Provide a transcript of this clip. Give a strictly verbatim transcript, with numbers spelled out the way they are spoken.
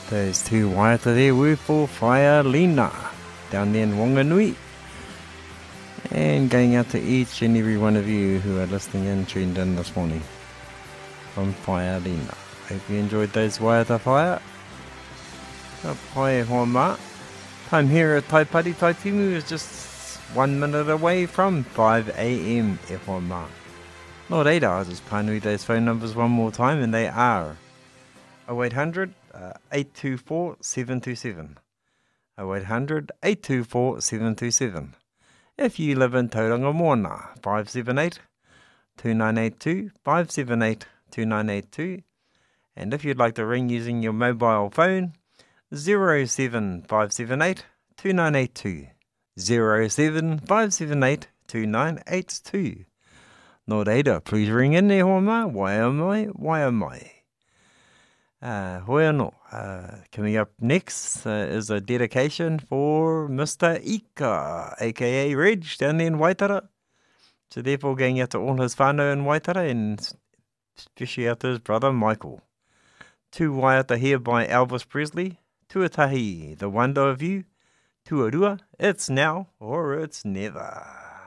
Those two waiata there were for Whaialina down there in Wanganui. And going out to each and every one of you who are listening in, tuned in this morning from Whaialina. Hope you enjoyed those waiata whaia. Ka pai hoa mā. Time here at Taipari Taitimu is just one minute away from five a.m. e hoa mā. Lord Ada, I'll just pānui those phone numbers one more time, and they are oh eight hundred, eight two four, seven two seven. oh eight hundred, eight two four, seven two seven. If you live in Tauranga Moana, five seven eight, two nine eight two, five seven eight, two nine eight two. And if you'd like to ring using your mobile phone, zero seven five seven eight, two nine eight two. zero seven five seven eight, two nine eight two. Nō reira, please ring in e hoa mā. Wai am I? Wai am I? Uh, hoi anō. Uh, coming up next uh, is a dedication for Mister Ika, aka Reg, down there in Waitara. So therefore going out to all his whānau in Waitara, and especially out to his brother Michael. Tu waiata here by Elvis Presley. Tuatahi, the wonder of you. Tuarua, it's now or it's never.